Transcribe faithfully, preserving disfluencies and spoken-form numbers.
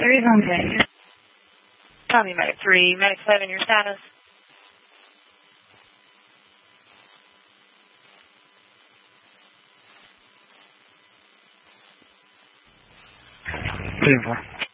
three is on base. Copy, Medic three. Medic seven, your status? Beautiful.